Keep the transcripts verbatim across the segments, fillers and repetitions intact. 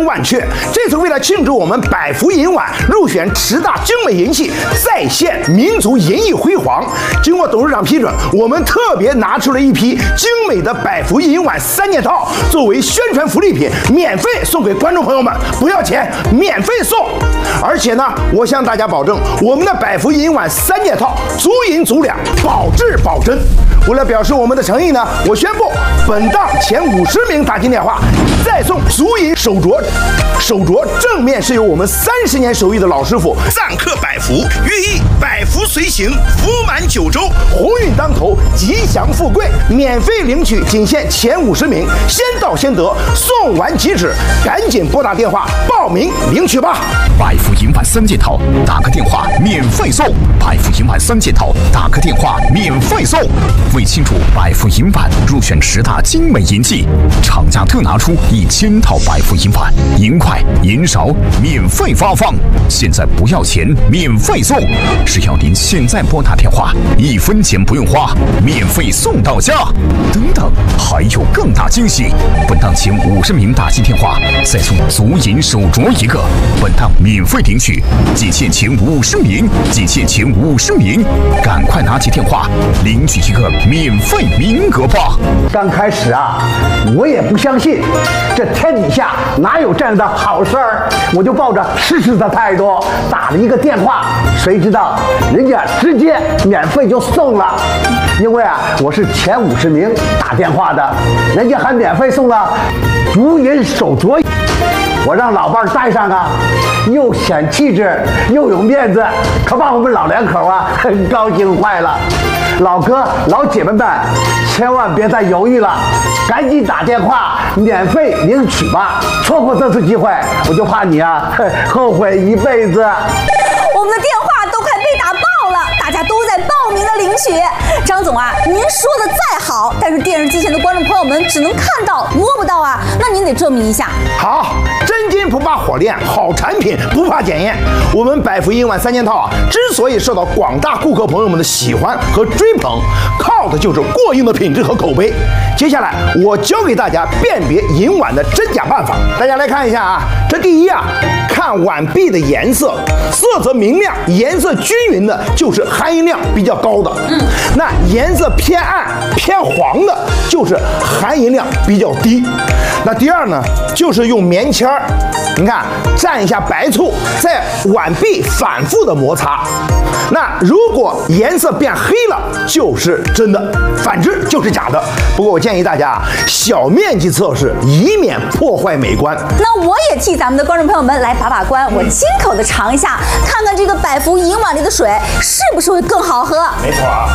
声万阙。这次为了庆祝我们百福银碗入选十大精美银器，再现民族银艺辉煌，经过董事长批准，我们特别拿出了一批精美的百福银碗三件套，作为宣传福利品，免费送给观众朋友们，不要钱，免费送。而且呢，我向大家保证，我们的百福银碗三件套足银足两，保质保真。为了表示我们的诚意呢，我宣布本档前五十名打进电话再送足银手镯，手镯正面是由我们三十年手艺的老师傅赞刻百福，寓意百福随行，福满九州，鸿运当头，吉祥富贵。免费领取仅限前五十名，先到先得，送完即止，赶紧拨打电话报名领取吧。 百福银碗三件套，打个电话免费送。百福银碗三件套，打个电话免费送。为庆祝百福银碗入选十大精美银器，厂家特拿出一千套百福银碗，银筷、银勺免费发放，现在不要钱，免费送。只要您现在拨打电话，一分钱不用花，免费送到家。等等，还有更大惊喜！本档前五十名打进电话，再送足银手镯一个。本档免费领取，仅限前五十名，仅限前五十名，赶快拿起电话领取一个免费名额吧！ 刚开始啊，我也不相信，这天底下哪有这样的好事儿？我就抱着试试的态度打了一个电话，谁知道人家直接免费就送了。因为啊，我是前五十名打电话的，人家还免费送了足银手镯。我让老伴儿戴上啊，又显气质又有面子，可把我们老两口啊高兴坏了。老哥老姐妹们，千万别再犹豫了，赶紧打电话免费领取吧！错过这次机会，我就怕你啊后悔一辈子。 我们的电话都快被打爆了，大家都在报名的领取。张总啊，您说的再好，但是电视机前的观众朋友们只能看到摸不到啊，那您得证明一下。 好，真金不怕火炼，好产品不怕检验。我们百福银碗三件套啊，之所以受到广大顾客朋友们的喜欢和追捧，靠的就是过硬的品质和口碑。接下来我教给大家辨别银碗的真假办法，大家来看一下啊。这第一啊，看碗壁的颜色，色泽明亮、颜色均匀的，就是含银量比较高的。嗯，那颜色偏暗、偏黄的，就是含银量比较低。那第二呢，就是用棉签儿，你看蘸一下白醋，在碗壁反复的摩擦。那如果颜色变黑了，就是真的；反之就是假的。不过我建议大家小面积测试，以免破坏美观。 那我也替咱们的观众朋友们来把把关，我亲口的尝一下，看看这个百福银碗里的水是不是会更好喝。 没错啊。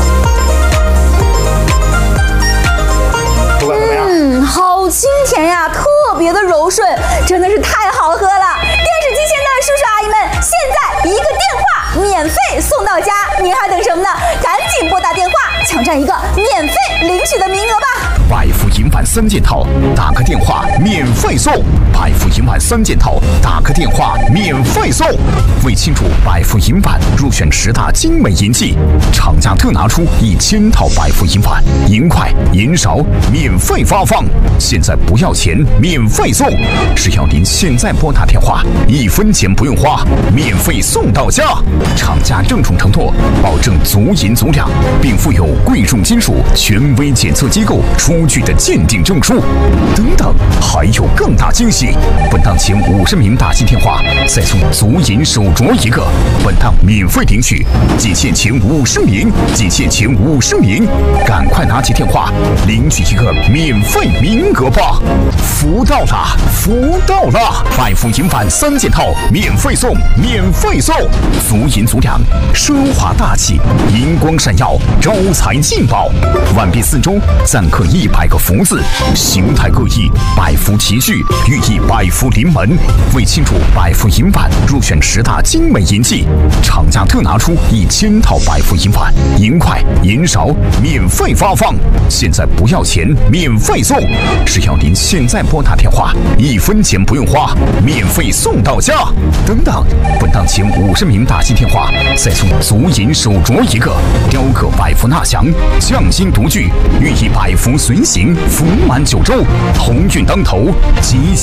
嗯，好清甜呀，特别的柔顺，真的是太好喝了。电视机前的叔叔阿姨们，现在一个电话免费送到家，您还等什么呢？赶紧拨打电话，抢占一个免费领取的名额吧。 百福银碗三件套，打个电话免费送。百福银碗三件套，打个电话免费送。为庆祝百福银碗入选十大精美银器，厂家特拿出一千套百福银碗，银筷、银勺免费发放，现在不要钱，免费送。只要您现在拨打电话，一分钱不用花，免费送到家。厂家郑重承诺，保证足银足两，并附有贵重金属权威检测机构出具的鉴定证书。等等，还有更大惊喜！本档前五十名打进电话，再送足银手镯一个。本档免费领取，仅限前五十名，仅限前五十名，赶快拿起电话领取一个免费名额吧！福到了，福到了！百福银碗三件套免费送，免费送！足银足两，奢华大气，银光闪耀，招财进宝。碗壁四周錾刻一百个福字，形态各异，百福齐聚，寓意百福临门。为庆祝百福银碗入选十大精美银器，厂家特拿出一千套百福银碗，银筷、银勺免费发放，现在不要钱，免费送。只要您现在拨打电话，一分钱不用花，免费送到家。等等，本档前五十名打进电话，再送足银手镯一个，雕刻百福纳祥，匠心独具，寓意百福随行，福满九州，鸿运当头，吉祥。